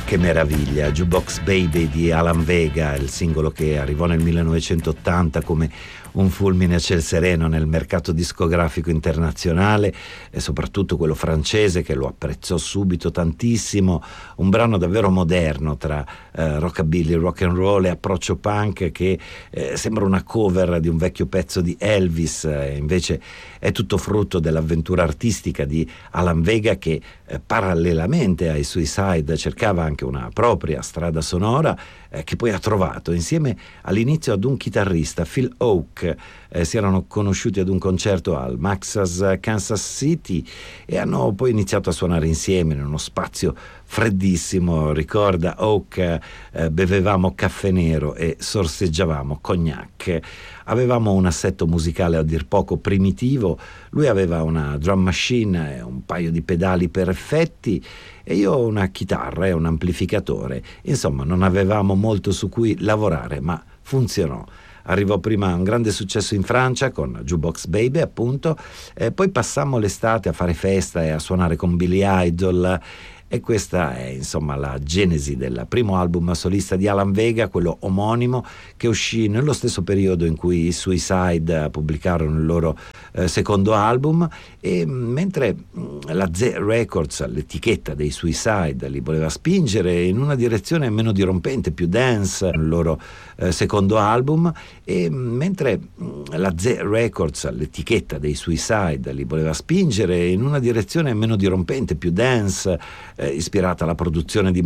Che meraviglia, Jukebox Baby di Alan Vega, il singolo che arrivò nel 1980 come un fulmine a ciel sereno nel mercato discografico internazionale e soprattutto quello francese, che lo apprezzò subito tantissimo. Un brano davvero moderno tra rockabilly, rock and roll e approccio punk, che sembra una cover di un vecchio pezzo di Elvis, invece è tutto frutto dell'avventura artistica di Alan Vega, che parallelamente ai Suicide cercava anche una propria strada sonora, che poi ha trovato insieme all'inizio ad un chitarrista, Phil Oak. Si erano conosciuti ad un concerto al Max's Kansas City e hanno poi iniziato a suonare insieme in uno spazio freddissimo. Ricorda Oak, bevevamo caffè nero e sorseggiavamo cognac. Avevamo un assetto musicale a dir poco primitivo, lui aveva una drum machine e un paio di pedali per effetti e io una chitarra e un amplificatore. Insomma, non avevamo molto su cui lavorare, ma funzionò. Arrivò prima un grande successo in Francia con Jukebox Baby, appunto, poi passammo l'estate a fare festa e a suonare con Billy Idol. E questa è insomma la genesi del primo album solista di Alan Vega, quello omonimo, che uscì nello stesso periodo in cui i Suicide pubblicarono il loro secondo album. E mentre la Z Records, l'etichetta dei Suicide, li voleva spingere in una direzione meno dirompente, più dance, nel loro secondo album, e mentre la Z Records, l'etichetta dei Suicide, li voleva spingere in una direzione meno dirompente, più dance, ispirata alla produzione di